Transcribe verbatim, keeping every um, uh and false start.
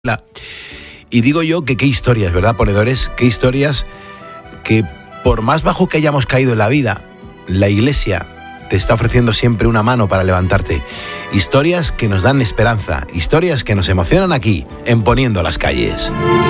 Y digo yo que qué historias, ¿verdad, ponedores? Qué historias que por más bajo que hayamos caído en la vida, la Iglesia te está ofreciendo siempre una mano para levantarte. Historias que nos dan esperanza, historias que nos emocionan aquí, en Poniendo las Calles.